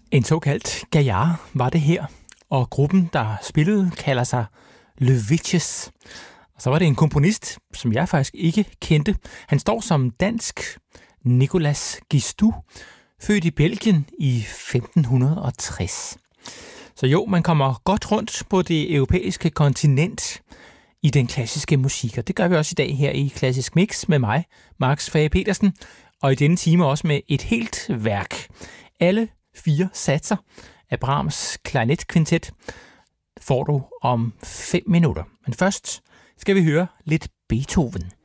En såkaldt gaillard var det her, og gruppen, der spillede, kalder sig Le Witches. Og så var det en komponist, som jeg faktisk ikke kendte. Han står som dansk Nicolas Gistou, født i Belgien i 1560. Så jo, man kommer godt rundt på det europæiske kontinent i den klassiske musik, og det gør vi også i dag her i Klassisk Mix med mig, Max Fage-Petersen, og i denne time også med et helt værk. Alle 4 satser af Brahms klarinetkvintet får du om 5 minutter. Men først skal vi høre lidt Beethoven.